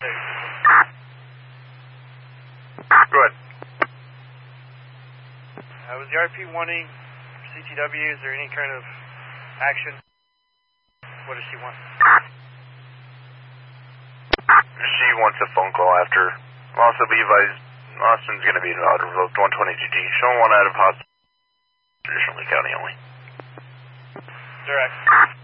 Go ahead. Was the RP wanting CTW? Is there any kind of action? What does she want? She wants a phone call after. Also be advised, Austin's going to be out of 120 GT. Show one out of hospital. Traditionally county only. Direct.